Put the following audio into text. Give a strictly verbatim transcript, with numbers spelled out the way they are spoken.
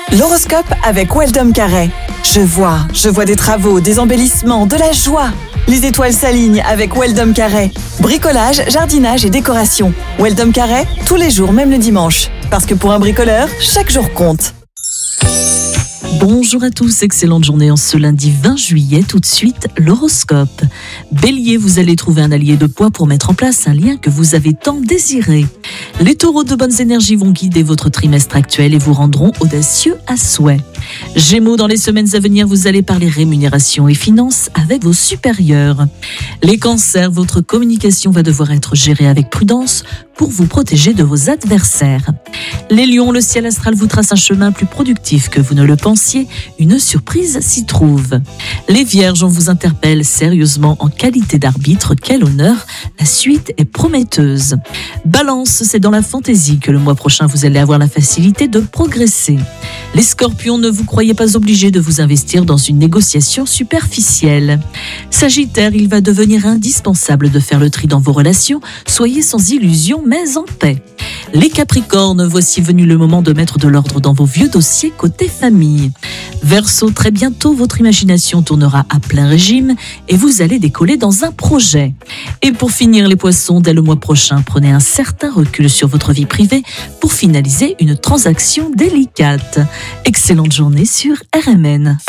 L'horoscope avec Weldom Carré. Je vois, je vois des travaux, des embellissements, de la joie. Les étoiles s'alignent avec Weldom Carré. Bricolage, jardinage et décoration. Weldom Carré, tous les jours, même le dimanche. Parce que pour un bricoleur, chaque jour compte. Bonjour à tous, excellente journée en ce lundi vingt juillet. Tout de suite, l'horoscope. Bélier, vous allez trouver un allié de poids pour mettre en place un lien que vous avez tant désiré. Les taureaux, de bonnes énergies vont guider votre trimestre actuel et vous rendront audacieux à souhait. Gémeaux, dans les semaines à venir, vous allez parler rémunération et finances avec vos supérieurs. Les cancers, votre communication va devoir être gérée avec prudence pour vous protéger de vos adversaires. Les lions, le ciel astral vous trace un chemin plus productif que vous ne le pensiez, une surprise s'y trouve. Les vierges, on vous interpelle sérieusement en qualité d'arbitre, quel honneur, la suite est prometteuse. Balance, c'est dans la fantaisie que le mois prochain vous allez avoir la facilité de progresser. Les scorpions, ne vous croyez pas obligés de vous investir dans une négociation superficielle. Sagittaire, il va devenir indispensable de faire le tri dans vos relations, soyez sans illusion mais en paix. Les Capricornes, voici venu le moment de mettre de l'ordre dans vos vieux dossiers côté famille. Verseau, très bientôt, votre imagination tournera à plein régime et vous allez décoller dans un projet. Et pour finir, les Poissons, dès le mois prochain, prenez un certain recul sur votre vie privée pour finaliser une transaction délicate. Excellente journée sur R M N.